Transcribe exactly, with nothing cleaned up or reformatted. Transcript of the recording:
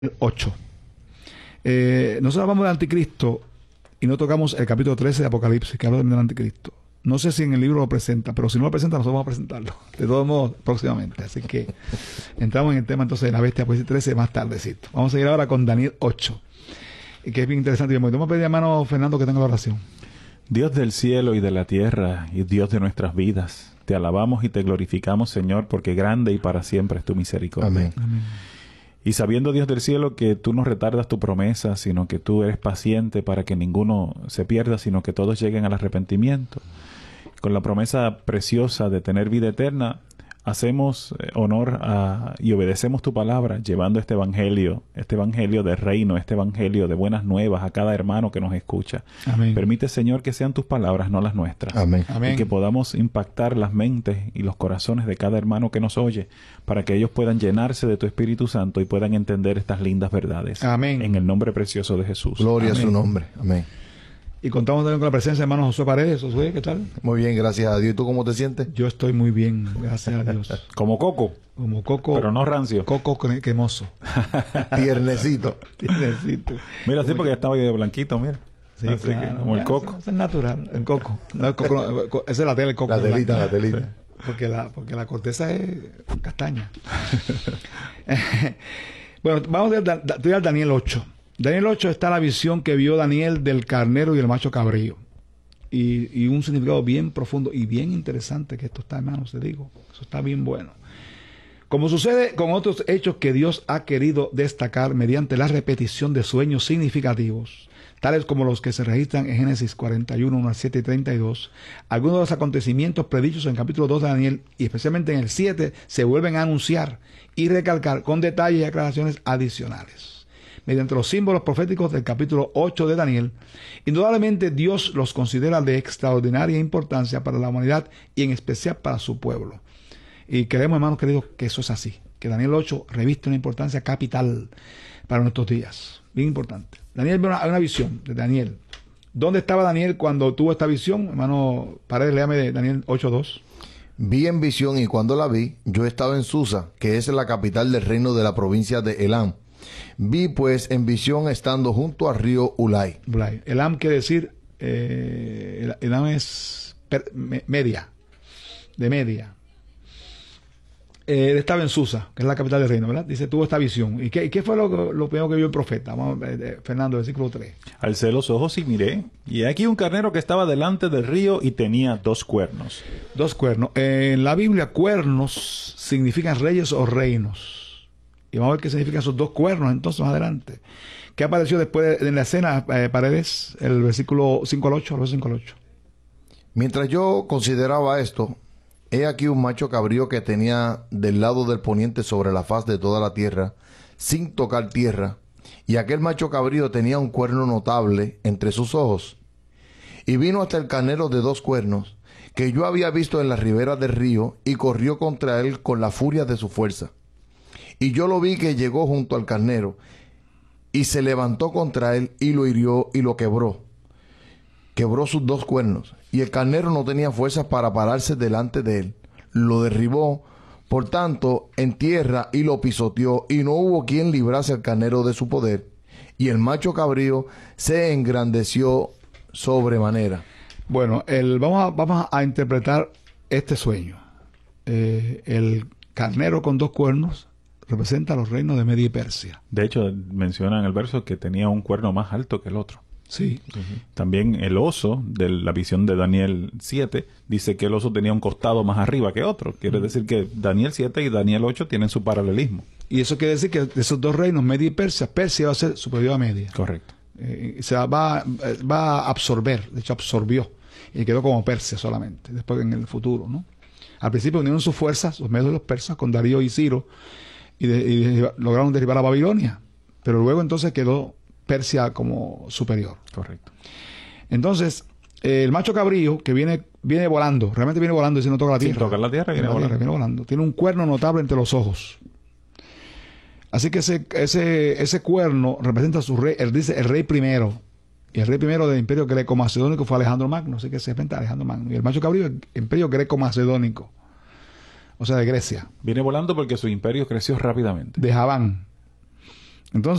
ocho. Eh, nosotros hablamos del anticristo y no tocamos el capítulo trece de Apocalipsis, que habla del anticristo. No sé si en el libro lo presenta, pero si no lo presenta, nosotros vamos a presentarlo. De todos modos, próximamente. Así que entramos en el tema entonces de la bestia, Apocalipsis trece, más tardecito. Vamos a seguir ahora con Daniel ocho, que es bien interesante. Vamos a pedir a hermano Fernando que tenga la oración. Dios del cielo y de la tierra, y Dios de nuestras vidas, te alabamos y te glorificamos, Señor, porque grande y para siempre es tu misericordia. Amén. Amén. Y sabiendo, Dios del cielo, que tú no retardas tu promesa, sino que tú eres paciente para que ninguno se pierda, sino que todos lleguen al arrepentimiento. Con la promesa preciosa de tener vida eterna, hacemos eh, honor a, y obedecemos tu palabra, llevando este evangelio, este evangelio de reino, este evangelio de buenas nuevas a cada hermano que nos escucha. Amén. Permite, Señor, que sean tus palabras, no las nuestras. Amén. Amén. Y que podamos impactar las mentes y los corazones de cada hermano que nos oye, para que ellos puedan llenarse de tu Espíritu Santo y puedan entender estas lindas verdades. Amén. En el nombre precioso de Jesús. Gloria Amén. a su nombre. Amén. Y contamos también con la presencia de hermano Josué Paredes. Josué, ¿qué tal? Muy bien, gracias a Dios. ¿Y tú cómo te sientes? Yo estoy muy bien, gracias a Dios. Como coco, Como coco, pero no rancio. coco cre- cremoso. Tiernecito. Tiernecito. Mira, sí, porque ya estaba medio blanquito, mira. Sí, Así que, claro. como el Ya, coco. Eso, eso es natural, el coco. No, el coco no, el co- esa es la tela, el coco. La telita, blanca. la telita. Porque la, porque la corteza es castaña. Bueno, vamos a estudiar Daniel ocho. Daniel ocho está la visión que vio Daniel del carnero y el macho cabrío. Y, y un significado bien profundo y bien interesante que esto está, hermanos, te digo. Eso está bien bueno. Como sucede con otros hechos que Dios ha querido destacar mediante la repetición de sueños significativos, tales como los que se registran en Génesis cuarenta y uno, uno al siete y treinta y dos, algunos de los acontecimientos predichos en el capítulo dos de Daniel, y especialmente en el siete, se vuelven a anunciar y recalcar con detalles y aclaraciones adicionales. Mediante los símbolos proféticos del capítulo ocho de Daniel, indudablemente Dios los considera de extraordinaria importancia para la humanidad y en especial para su pueblo. Y creemos, hermanos queridos, que eso es así, que Daniel ocho reviste una importancia capital para nuestros días, bien importante. Daniel vio una, una visión de Daniel. ¿Dónde estaba Daniel cuando tuvo esta visión? Hermano Paredes, léame de Daniel ocho dos. Vi en visión y cuando la vi, yo estaba en Susa, que es la capital del reino de la provincia de Elam. Vi pues en visión estando junto al río Ulai. Blay. Elam quiere decir, eh, Elam es per, me, media, de media. Eh, estaba en Susa, que es la capital del reino, ¿verdad? Dice, tuvo esta visión. ¿Y qué, y qué fue lo, lo primero que vio el profeta? Vamos, eh, Fernando, versículo tres. Alcé los ojos y miré, y aquí un carnero que estaba delante del río y tenía dos cuernos. Dos cuernos. Eh, en la Biblia, cuernos significan reyes o reinos. Y vamos a ver qué significan esos dos cuernos entonces más adelante. ¿Qué apareció después de, en la escena, eh, Paredes? El versículo cinco al ocho, los cinco al ocho. Mientras yo consideraba esto, he aquí un macho cabrío que tenía del lado del poniente sobre la faz de toda la tierra, sin tocar tierra, y aquel macho cabrío tenía un cuerno notable entre sus ojos. Y vino hasta el carnero de dos cuernos, que yo había visto en la ribera del río, y corrió contra él con la furia de su fuerza. Y yo lo vi que llegó junto al carnero, y se levantó contra él, y lo hirió y lo quebró. Quebró sus dos cuernos, y el carnero no tenía fuerzas para pararse delante de él. Lo derribó, por tanto, en tierra, y lo pisoteó, y no hubo quien librase al carnero de su poder. Y el macho cabrío se engrandeció sobremanera. Bueno, el, vamos, a, vamos a interpretar este sueño. Eh, el carnero con dos cuernos representa los reinos de Media y Persia. De hecho, menciona en el verso que tenía un cuerno más alto que el otro. Sí. Uh-huh. También el oso, de la visión de Daniel siete, dice que el oso tenía un costado más arriba que otro. Quiere uh-huh. decir que Daniel siete y Daniel ocho tienen su paralelismo. Y eso quiere decir que de esos dos reinos, Media y Persia, Persia va a ser superior a Media. Correcto. Eh, se va, va a absorber, de hecho absorbió, y quedó como Persia solamente, después en el futuro, ¿no? Al principio unieron sus fuerzas, los medios de los persas, con Darío y Ciro, y, de, y de, lograron derribar a Babilonia, pero luego entonces quedó Persia como superior. Correcto. Entonces, eh, el macho cabrío, que viene viene volando, realmente viene volando y si no toca la tierra. Sin tocar la tierra, viene, la volando. tierra viene volando. Tiene un cuerno notable entre los ojos. Así que ese, ese, ese cuerno representa a su rey, él dice el rey primero. Y el rey primero del imperio greco-macedónico fue Alejandro Magno, así que se representa a Alejandro Magno. Y el macho cabrío, el imperio greco-macedónico. O sea, de Grecia. Viene volando porque su imperio creció rápidamente. De Javán. Entonces,